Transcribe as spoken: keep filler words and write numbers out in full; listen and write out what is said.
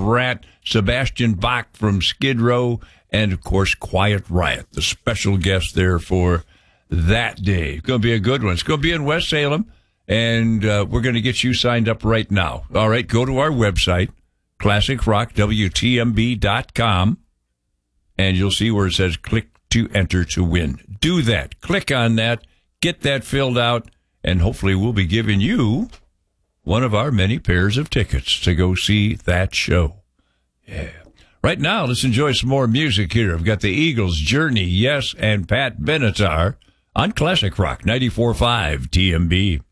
Rat, Sebastian Bach from Skid Row, and, of course, Quiet Riot, the special guest there for that day. It's going to be a good one. It's going to be in West Salem, and uh, we're going to get you signed up right now. All right, go to our website, classic rock w t m b dot com, and you'll see where it says click to enter to win. Do that. Click on that. Get that filled out, and hopefully we'll be giving you one of our many pairs of tickets to go see that show. Yeah. Right now, let's enjoy some more music here. I've got the Eagles, Journey, Yes, and Pat Benatar on Classic Rock ninety-four point five T M B.